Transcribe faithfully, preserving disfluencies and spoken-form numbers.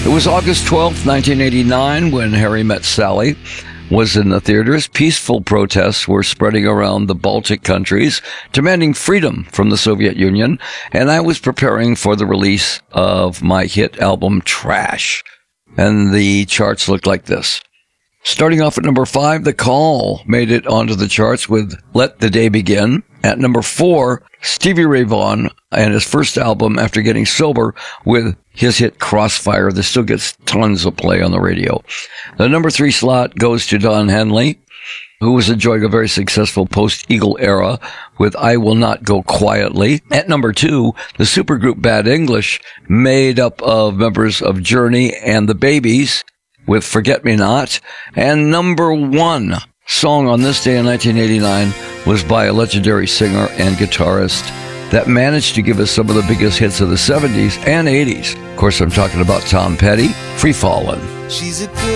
It was August twelfth, nineteen eighty-nine, when Harry Met Sally was in the theaters. Peaceful protests were spreading around the Baltic countries, demanding freedom from the Soviet Union, and I was preparing for the release of my hit album, Trash. And the charts looked like this. Starting off at number five, The Call made it onto the charts with Let the Day Begin. At number four, Stevie Ray Vaughan and his first album after getting sober with his hit Crossfire. This still gets tons of play on the radio. The number three slot goes to Don Henley, who was enjoying a very successful post-Eagle era with I Will Not Go Quietly. At number two, the supergroup Bad English, made up of members of Journey and the Babies, with Forget Me Not. And number one song on this day in nineteen eighty-nine was by a legendary singer and guitarist that managed to give us some of the biggest hits of the seventies and eighties. Of course, I'm talking about Tom Petty, Free Fallin'. She's a good